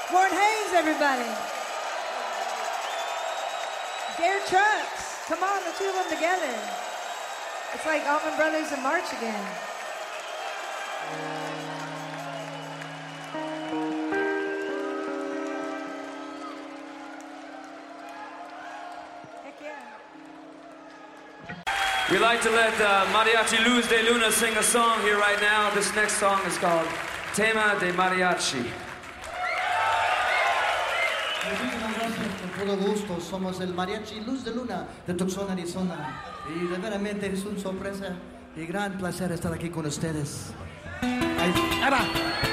Warren Haynes, everybody. Dare Trucks. Come on, the two of them together. It's like Allman Brothers in March again. Heck yeah. We like to let Mariachi Luz de Luna sing a song here right now. This next song is called Tema de Mariachi. Muchísimas gracias, con todo gusto. Somos el Mariachi Luz de Luna de Tucson, Arizona. Y de veramente es una sorpresa y gran placer estar aquí con ustedes. Ahí va.